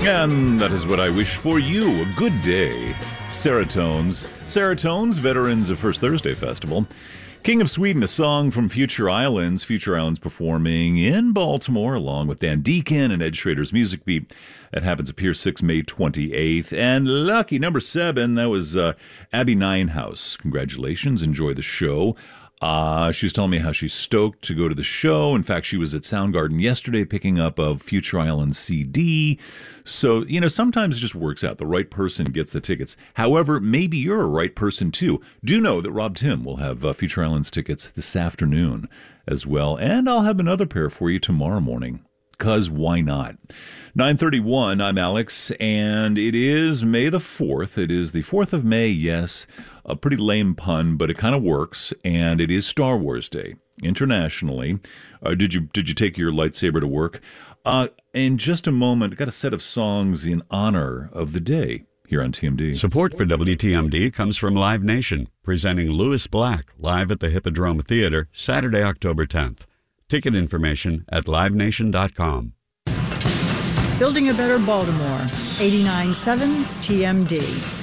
And that is what I wish for you. A good day. Seratones, veterans of First Thursday Festival. King of Sweden, a song from Future Islands. Future Islands performing in Baltimore along with Dan Deacon and Ed Schrader's Music Beat. That happens at Pier 6, May 28th. And lucky number 7, that was Abby Ninehouse. Congratulations. Enjoy the show. She was telling me how she's stoked to go to the show. In fact, she was at Soundgarden yesterday picking up a Future Islands CD. So, sometimes it just works out. The right person gets the tickets. However, maybe you're a right person too. Do know that Rob Tim will have Future Islands tickets this afternoon as well. And I'll have another pair for you tomorrow morning. Because why not? 9:31, I'm Alex, and it is May the 4th. It is the 4th of May, yes. A pretty lame pun, but it kind of works, and it is Star Wars Day internationally. Did you take your lightsaber to work? In just a moment, got a set of songs in honor of the day here on TMD. Support for WTMD comes from Live Nation, presenting Lewis Black live at the Hippodrome Theater Saturday, October 10th. Ticket information at livenation.com. Building a Better Baltimore, 89.7 TMD.